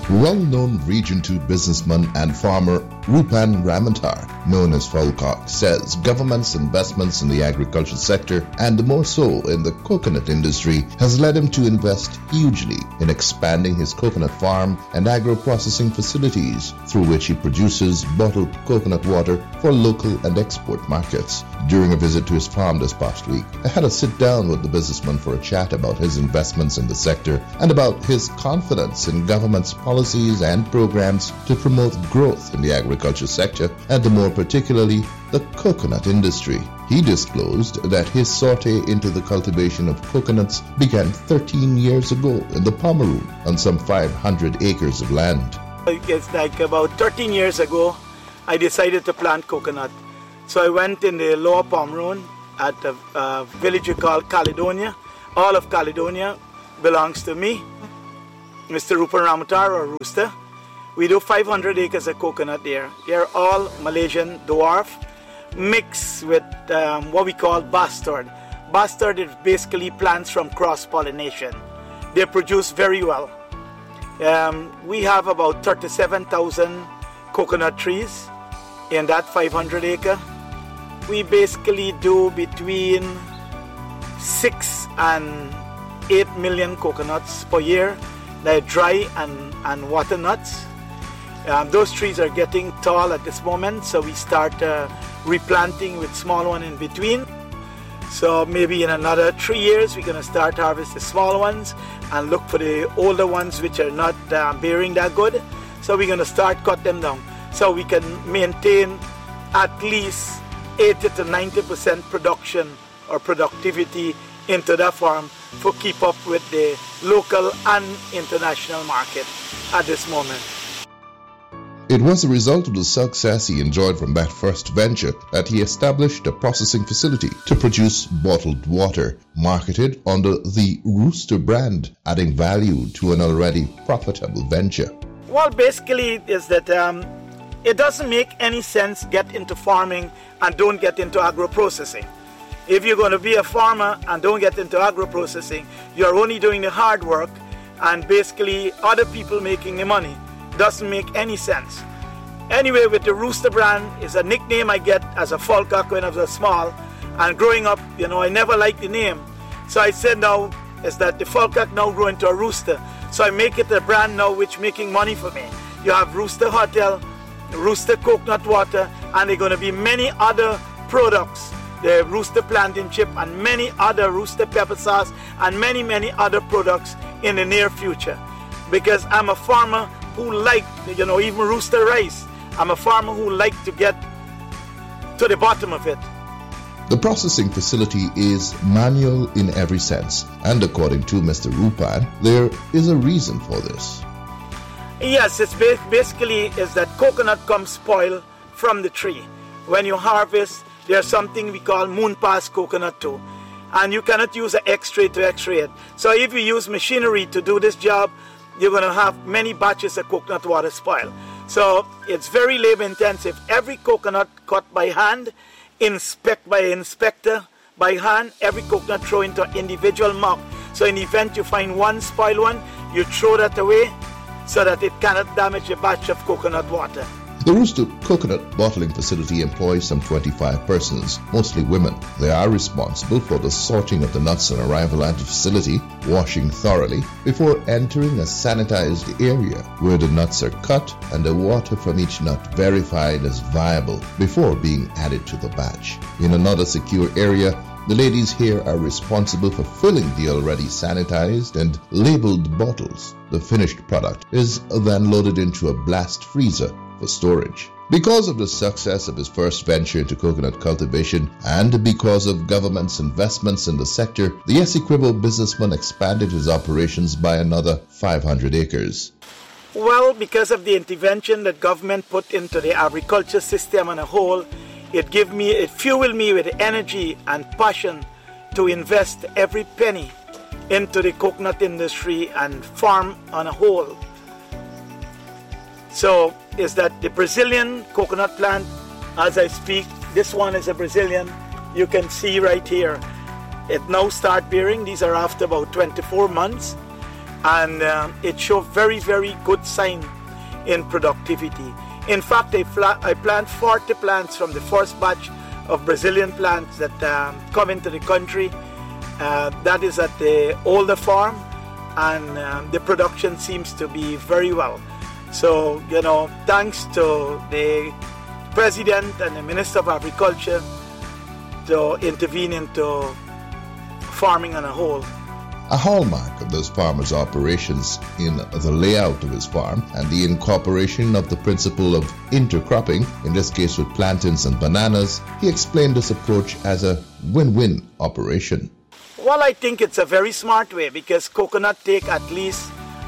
Well-known Region 2 businessman and farmer Rupan Ramantar, known as Falcock, says government's investments in the agriculture sector and more so in the coconut industry has led him to invest hugely in expanding his coconut farm and agro-processing facilities through which he produces bottled coconut water for local and export markets. During a visit to his farm this past week, I had a sit down with the businessman for a chat about his investments in the sector and about his confidence in government's policies and programs to promote growth in the agriculture sector and more particularly the coconut industry. He disclosed that his sortie into the cultivation of coconuts began 13 years ago in the Pomeroon on some 500 acres of land. It's like about 13 years ago, I decided to plant coconut. So I went in the Lower Pomeroon at a village we call Caledonia. All of Caledonia belongs to me, Mr. Rupan Ramantar or Rooster. We do 500 acres of coconut there. They're all Malaysian dwarf mixed with what we call bastard. Bastard is basically plants from cross-pollination. They produce very well. We have about 37,000 coconut trees in that 500 acre. We basically do between 6 and 8 million coconuts per year. They're dry and water nuts. Those trees are getting tall at this moment, so we start replanting with small one in between. So maybe in another 3 years, we're going to start harvest the small ones and look for the older ones which are not bearing that good. So we're going to start cut them down so we can maintain at least 80 to 90% production or productivity into that farm to keep up with the local and international market at this moment. It was a result of the success he enjoyed from that first venture that he established a processing facility to produce bottled water, marketed under the Rooster brand, adding value to an already profitable venture. Well, basically is that it doesn't make any sense get into farming and don't get into agro-processing. If you're going to be a farmer and don't get into agro-processing, you're only doing the hard work and basically other people making the money. Doesn't make any sense. Anyway, with the Rooster brand is a nickname I get as a Falcock when I was small, and growing up, I never liked the name. So I said now is that the Falcock now grow into a Rooster. So I make it a brand now which making money for me. You have Rooster Hotel, Rooster Coconut Water, and there are going to be many other products. The Rooster Plantain Chip and many other Rooster Pepper Sauce and many other products in the near future. Because I'm a farmer who like, even Rooster Rice. I'm a farmer who like to get to the bottom of it. The processing facility is manual in every sense, and according to Mr. Rupan, there is a reason for this. Yes, it's basically is that coconut comes spoiled from the tree. When you harvest, there's something we call moon pass coconut too, and you cannot use an X-ray to X-ray it. So if you use machinery to do this job, you're going to have many batches of coconut water spoil. So it's very labor intensive. Every coconut cut by hand, inspect by inspector by hand, every coconut throw into an individual mug. So in the event you find one spoiled one, you throw that away so that it cannot damage a batch of coconut water. The Rooster Coconut Bottling Facility employs some 25 persons, mostly women. They are responsible for the sorting of the nuts on arrival at the facility, washing thoroughly, before entering a sanitized area where the nuts are cut and the water from each nut verified as viable before being added to the batch. In another secure area, the ladies here are responsible for filling the already sanitized and labeled bottles. The finished product is then loaded into a blast freezer for storage. Because of the success of his first venture into coconut cultivation and because of government's investments in the sector, the Essequibo businessman expanded his operations by another 500 acres. Well, because of the intervention that government put into the agriculture system on a whole, it fueled me with energy and passion to invest every penny into the coconut industry and farm on a whole. So is that the Brazilian coconut plant, as I speak, this one is a Brazilian. You can see right here, it now start bearing. These are after about 24 months. and it showed very, very good sign in productivity. In fact, I planted 40 plants from the first batch of Brazilian plants that come into the country. That is at the older farm, and the production seems to be very well. So, thanks to the President and the Minister of Agriculture to intervene into farming on a whole. A hallmark of this farmer's operations in the layout of his farm and the incorporation of the principle of intercropping, in this case with plantains and bananas, he explained this approach as a win-win operation. Well, I think it's a very smart way because coconut take at least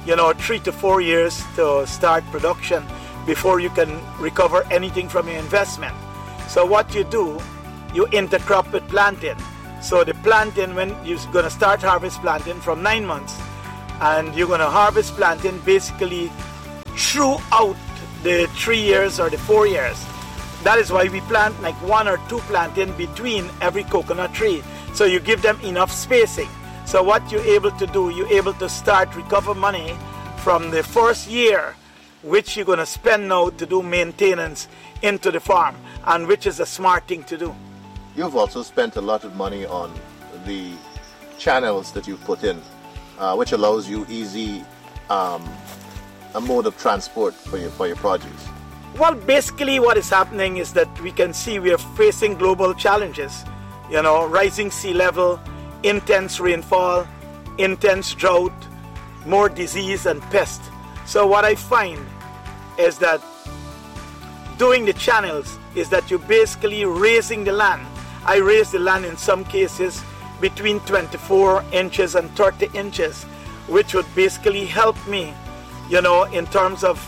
3 to 4 years to start production before you can recover anything from your investment. So what you do, you intercrop with plantain. So the plantain, when you're going to start harvest plantain from 9 months, and you're going to harvest plantain basically throughout the 3 years or the 4 years. That is why we plant like 1 or 2 plantain between every coconut tree. So you give them enough spacing. So what you're able to do, you're able to start recover money from the first year, which you're going to spend now to do maintenance into the farm, and which is a smart thing to do. You've also spent a lot of money on the channels that you've put in, which allows you easy a mode of transport for your produce. Well, basically what is happening is that we can see we are facing global challenges. Rising sea level, intense rainfall, intense drought, more disease and pest. So what I find is that doing the channels is that you're basically raising the land. I raise the land in some cases between 24 inches and 30 inches, which would basically help me, in terms of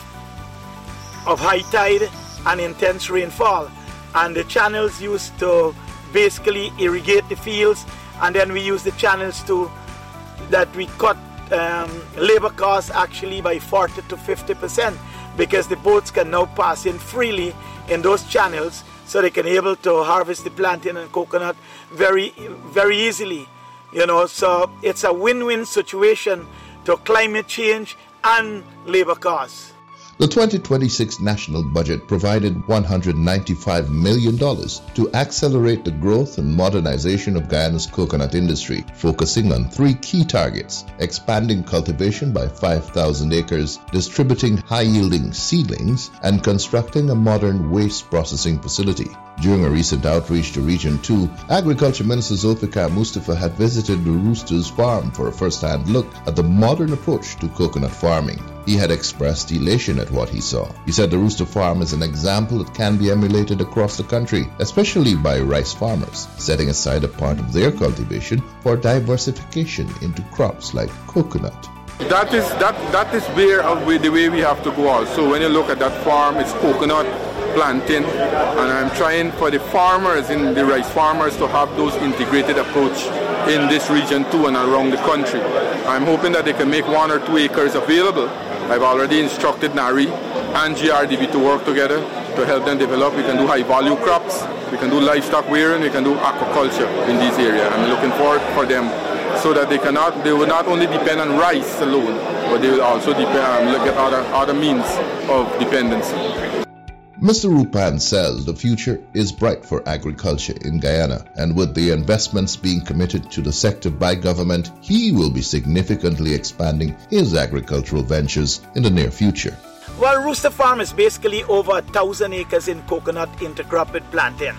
high tide and intense rainfall. And the channels used to basically irrigate the fields, and then we use the channels that we cut labor costs actually by 40 to 50%, because the boats can now pass in freely in those channels, so they can able to harvest the plantain and coconut very, very easily. So it's a win-win situation to climate change and labor costs. The 2026 national budget provided $195 million to accelerate the growth and modernization of Guyana's coconut industry, focusing on 3 key targets: expanding cultivation by 5,000 acres, distributing high-yielding seedlings, and constructing a modern waste processing facility. During a recent outreach to Region 2, Agriculture Minister Zulfikar Mustafa had visited the Roosters farm for a first-hand look at the modern approach to coconut farming. He had expressed elation at what he saw. He said the Rooster farm is an example that can be emulated across the country, especially by rice farmers, setting aside a part of their cultivation for diversification into crops like coconut. That is the way we have to go also. When you look at that farm, it's coconut, planting, and I'm trying for the farmers, in the rice farmers, to have those integrated approach in this region too and around the country. I'm hoping that they can make 1 or 2 acres available. I've already instructed NARI and GRDB to work together to help them develop. We can do high value crops, we can do livestock rearing, we can do aquaculture in this area. I'm looking forward for them so that they will not only depend on rice alone, but they will also look at other means of dependency. Mr. Rupan says the future is bright for agriculture in Guyana, and with the investments being committed to the sector by government, he will be significantly expanding his agricultural ventures in the near future. Well, Rooster Farm is basically over 1,000 acres in coconut intercrop with plantain.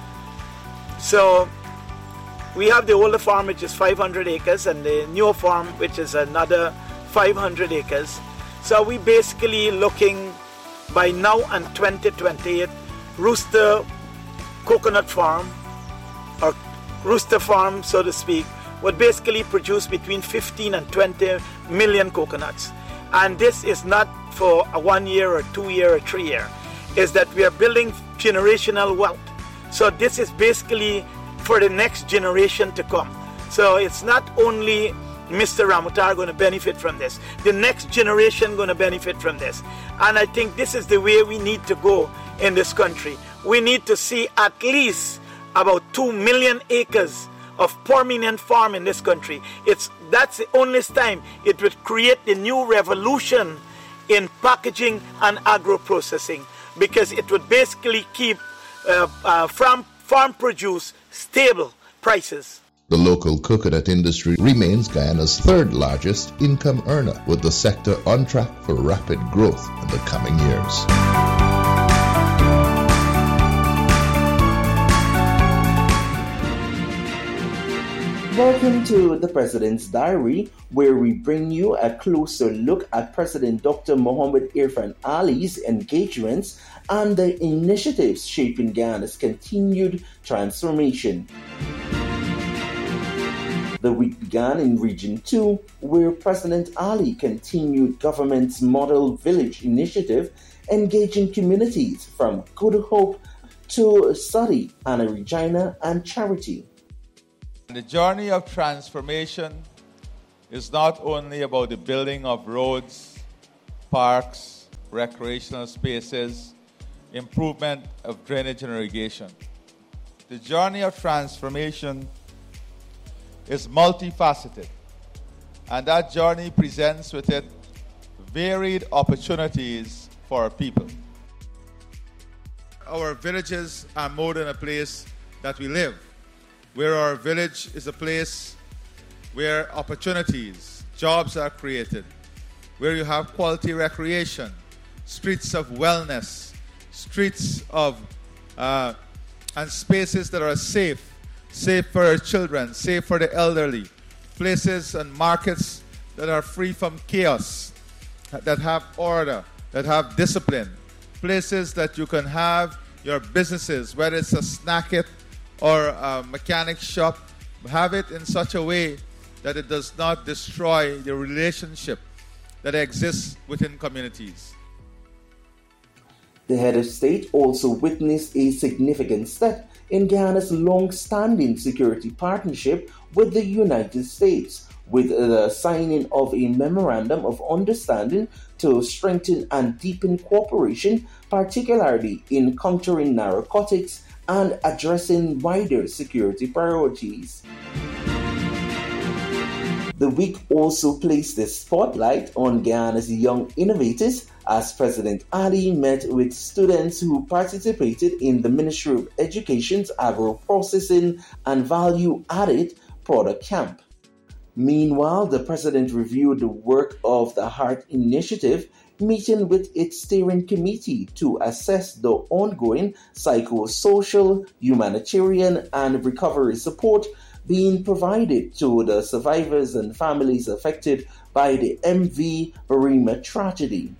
So we have the older farm, which is 500 acres, and the newer farm, which is another 500 acres. So we basically looking by now and 2028, Rooster Coconut Farm, or Rooster Farm, so to speak, would basically produce between 15 and 20 million coconuts. And this is not for a 1 year or 2 year or 3 year. Is that we are building generational wealth. So this is basically for the next generation to come. So it's not only Mr. Ramutar going to benefit from this. The next generation going to benefit from this. And I think this is the way we need to go in this country. We need to see at least about 2 million acres of permanent farm in this country. That's the only time it would create the new revolution in packaging and agro-processing, because it would basically keep farm produce stable prices. The local coconut industry remains Guyana's third largest income earner, with the sector on track for rapid growth in the coming years. Welcome to the President's Diary, where we bring you a closer look at President Dr. Mohamed Irfaan Ali's engagements and the initiatives shaping Guyana's continued transformation. The week began in Region 2, where President Ali continued government's Model Village initiative, engaging communities from Good Hope to Sadi, Anna Regina, and Charity. The journey of transformation is not only about the building of roads, parks, recreational spaces, improvement of drainage and irrigation. The journey of transformation is multifaceted, and that journey presents with it varied opportunities for our people. Our villages are more than a place that we live, where our village is a place where opportunities, jobs are created, where you have quality recreation, streets of wellness, streets of and spaces that are safe for our children, safe for the elderly, places and markets that are free from chaos, that have order, that have discipline, places that you can have your businesses, whether it's a snacket or a mechanic shop, have it in such a way that it does not destroy the relationship that exists within communities. The head of state also witnessed a significant step in Guyana's long-standing security partnership with the United States, with the signing of a memorandum of understanding to strengthen and deepen cooperation, particularly in countering narcotics and addressing wider security priorities. The week also placed the spotlight on Guyana's young innovators, as President Ali met with students who participated in the Ministry of Education's Agro-Processing and Value-Added Product Camp. Meanwhile, the President reviewed the work of the HEART Initiative, meeting with its steering committee to assess the ongoing psychosocial, humanitarian, and recovery support being provided to the survivors and families affected by the MV Berrima tragedy.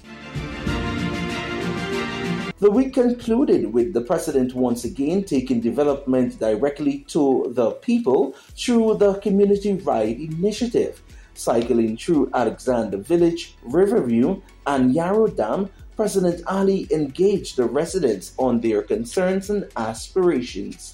The week concluded with the President once again taking development directly to the people through the Community Ride Initiative. Cycling through Alexander Village, Riverview, and Yarrow Dam, President Ali engaged the residents on their concerns and aspirations.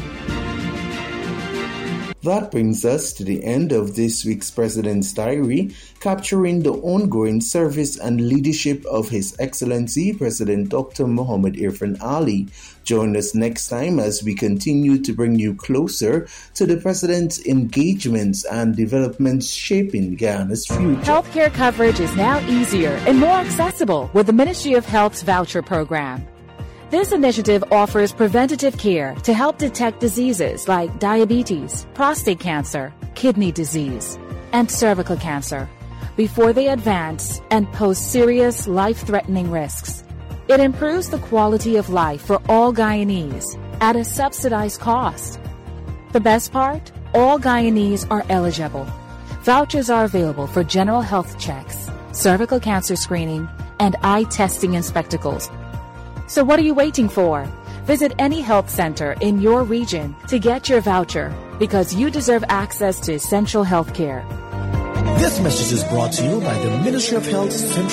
That brings us to the end of this week's President's Diary, capturing the ongoing service and leadership of His Excellency President Dr. Mohamed Irfaan Ali. Join us next time as we continue to bring you closer to the President's engagements and developments shaping Guyana's future. Healthcare coverage is now easier and more accessible with the Ministry of Health's voucher program. This initiative offers preventative care to help detect diseases like diabetes, prostate cancer, kidney disease, and cervical cancer before they advance and pose serious life-threatening risks. It improves the quality of life for all Guyanese at a subsidized cost. The best part? All Guyanese are eligible. Vouchers are available for general health checks, cervical cancer screening, and eye testing and spectacles. So what are you waiting for? Visit any health center in your region to get your voucher, because you deserve access to essential health care. This message is brought to you by the Ministry of Health's Central